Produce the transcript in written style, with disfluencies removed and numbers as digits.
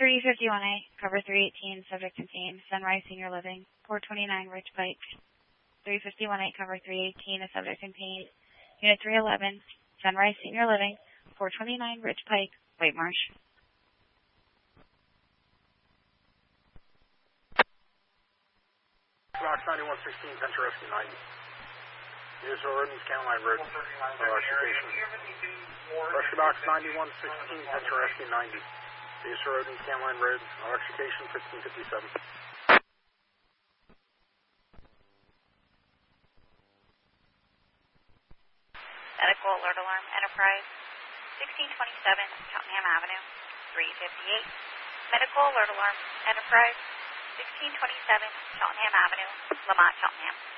351A, cover 318, subject contained, Sunrise Senior Living, 429 Ridge Pike. 351A, cover 318, a subject contained, Unit 311, Sunrise Senior Living, 429 Ridge Pike, White Marsh. Box 9116, Pentra Rescue 90. User Ordnance, Caroline Road, occupation. Rescue Box 9116, Pentra Rescue 90. User Ordnance, Caroline Road, occupation 1557. Medical Alert Alarm, Enterprise, 1627 Cheltenham Avenue, 358. Medical Alert Alarm, Enterprise, 1627 Cheltenham Avenue, Lamont, Cheltenham.